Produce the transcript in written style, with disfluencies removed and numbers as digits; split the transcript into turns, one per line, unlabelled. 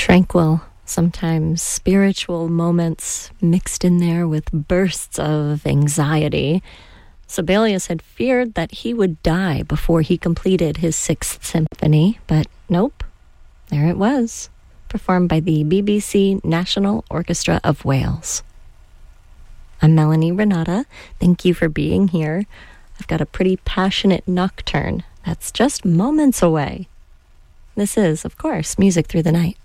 Tranquil, sometimes spiritual moments mixed in there with bursts of anxiety. Sibelius had feared that he would die before he completed his Sixth Symphony, but nope, there it was, performed by the BBC National Orchestra of Wales. I'm Melanie Renata. Thank you for being here. I've got a pretty passionate nocturne that's just moments away. This is, of course, Music Through the Night.